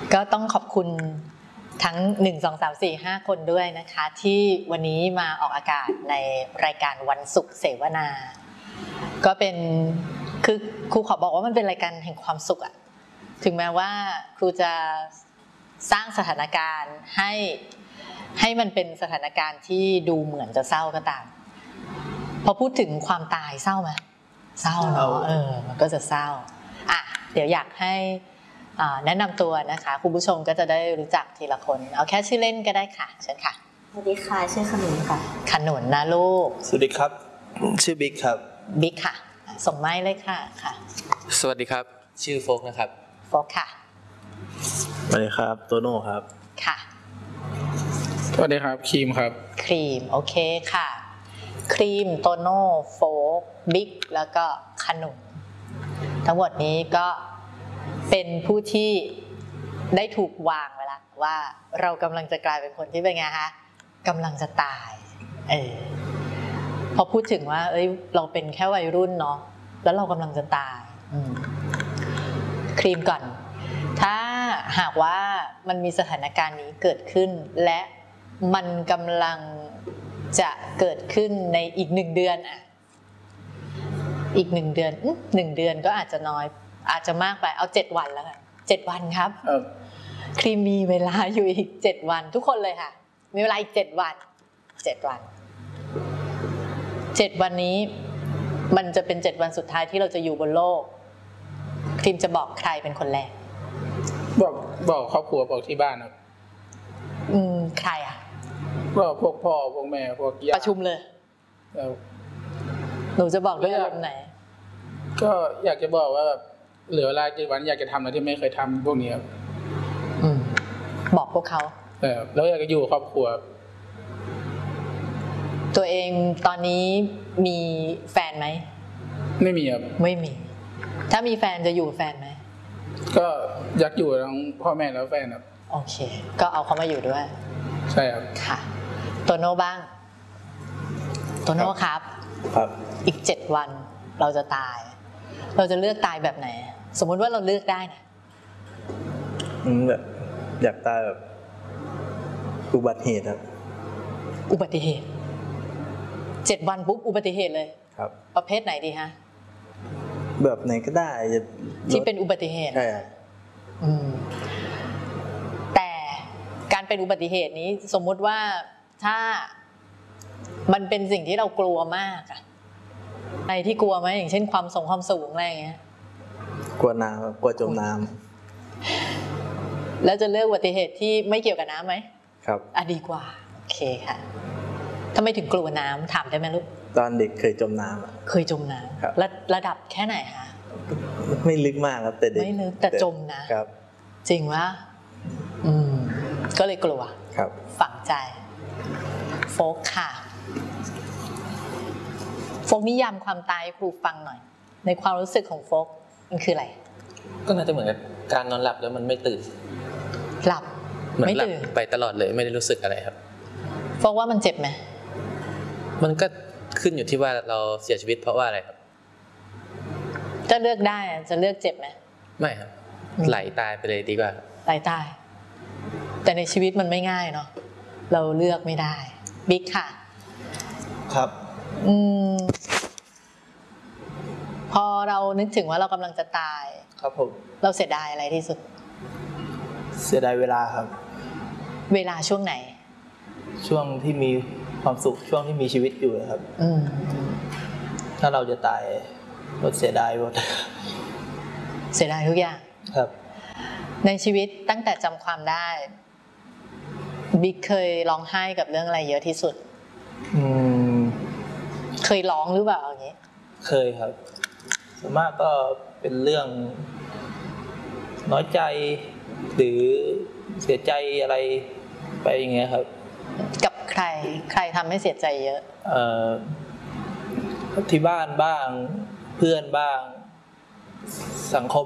ก็ต้องขอบคุณทั้ง1 2 3 4 5คนด้วยนะคะที่วันนี้มาออกอากาศในรายการวันศุกร์เสวนาก็เป็นคือครูขอบอกว่ามันเป็นรายการแห่งความสุขอะถึงแม้ว่าครูจะสร้างสถานการณ์ให้มันเป็นสถานการณ์ที่ดูเหมือนจะเศร้าก็ตามพอพูดถึงความตายเศร้าไหมเศร้าเนาะมันก็จะเศร้าอ่ะเดี๋ยวอยากให้แนะนำตัวนะคะคุณผู้ชมก็จะได้รู้จักทีละคนเอาแค่ชื่อเล่นก็ได้ค่ะเชิญค่ะสวัสดีค่ะชื่อขนุนค่ะขนุนนะลูกสวัสดีครับชื่อบิ๊กครับบิ๊กค่ะส่งไม้เลยค่ะสวัสดีครับชื่อโฟกนะครับโฟกค่ะสวัสดีครับโตโน่ครับค่ะสวัสดีครับครีมครับครีมโอเคค่ะครีมโตโน่โฟกบิ๊กแล้วก็ขนุนทั้งหมดนี้ก็เป็นผู้ที่ได้ถูกวางไว้แล้วว่าเรากำลังจะกลายเป็นคนที่เป็นไงคะกำลังจะตายพอพูดถึงว่าเราเป็นแค่วัยรุ่นเนาะแล้วเรากำลังจะตายครีมก่อนถ้าหากว่ามันมีสถานการณ์นี้เกิดขึ้นและมันกำลังจะเกิดขึ้นในอีก1 เดือนอีก1 เดือน1 เดือนก็อาจจะน้อยอาจจะมากไปเอา7 วันแล้วกัน7 วันครับครีมมีเวลาอยู่อีก7 วันทุกคนเลยค่ะมีเวลาอีก7 วัน7 วัน7 วันนี้มันจะเป็น7 วันสุดท้ายที่เราจะอยู่บนโลกครีมจะบอกใครเป็นคนแรกบอกครอบครัวบอกที่บ้านครับใครอ่ะบอกพวกพ่อพวกแม่พวกญาติประชุมเลยหนูจะบอกด้วยอารมณ์ไหนก็อยากจะบอกว่าแบบเหลือเวลา7 วันอยากจะทำอะไรที่ไม่เคยทำพวกนี้ครับบอกพวกเขาแล้วอยากจะอยู่ครอบครัวตัวเองตอนนี้มีแฟนไหมไม่มีครับไม่มีถ้ามีแฟนจะอยู่แฟนไหมก็อยากอยู่ทั้งพ่อแม่แล้วแฟนครับโอเคก็เอาเขามาอยู่ด้วยใช่ครับค่ะโตโน่บ้างโตโน่ครับอีก7 วันเราจะตายเราจะเลือกตายแบบไหนสมมติว่าเราเลือกได้นะแบบอยากตายแบบอุบัติเหตุครับอุบัติเหตุ7 วันปุ๊บอุบัติเหตุเลยครับประเภทไหนดีฮะแบบไหนก็ได้ที่เป็นอุบัติเหตุใช่ครับแต่การเป็นอุบัติเหตุนี้สมมุติว่าถ้ามันเป็นสิ่งที่เรากลัวมากอะอะไรที่กลัวไหมอย่างเช่นความสูงอะไรอย่างเงี้ยกลัวน้ำกลัวจมน้ำแล้วจะเลือกอุบัติเหตุที่ไม่เกี่ยวกับน้ำไหมครับดีกว่าโอเคค่ะทำไมถึงกลัวน้ำถามได้ไหมลูกตอนเด็กเคยจมน้ำเคยจมน้ำระดับแค่ไหนคะไม่ลึกมากครับแต่เด็กไม่ลึกแต่จมนะครับจริงวะก็เลยกลัวครับฝังใจโฟกค่ะโฟกนิยามความตายครูฟังหน่อยในความรู้สึกของโฟกมันคืออะไรก็น่าจะเหมือนกับการนอนหลับแล้วมันไม่ตื่นหลับไม่ตื่นไปตลอดเลยไม่ได้รู้สึกอะไรครับโฟกว่ามันเจ็บไหมมันก็ขึ้นอยู่ที่ว่าเราเสียชีวิตเพราะว่าอะไรครับจะเลือกได้จะเลือกเจ็บไหมไม่ครับไหลตายไปเลยดีกว่าไหลตายแต่ในชีวิตมันไม่ง่ายเนาะเราเลือกไม่ได้บิ๊กค่ะครับพอเรานึกถึงว่าเรากำลังจะตายครับผมเราเสียดายอะไรที่สุดเสียดายเวลาครับเวลาช่วงไหนช่วงที่มีความสุขช่วงที่มีชีวิตอยู่ครับถ้าเราจะตายก็เสียดายหมดเสียดายทุกอย่างครับในชีวิตตั้งแต่จำความได้บิ๊กเคยร้องไห้กับเรื่องอะไรเยอะที่สุดเคยร้องหรือเปล่าอย่างนี้เคยครับส่วนมากก็เป็นเรื่องน้อยใจหรือเสียใจอะไรไปอย่างเงี้ยครับกับใครทำให้เสียใจเยอะที่บ้านบ้างเพื่อนบ้างสังคม